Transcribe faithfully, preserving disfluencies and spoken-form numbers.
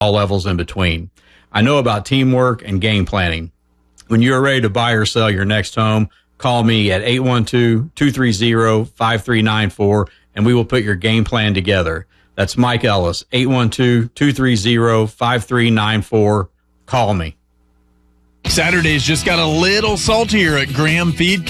all levels in between. I know about teamwork and game planning. When you're ready to buy or sell your next home, call me at eight one two, two three zero, five three nine four, and we will put your game plan together. That's Mike Ellis, eight one two, two three zero, five three nine four. Call me. Saturday's just got a little saltier at Graham Feed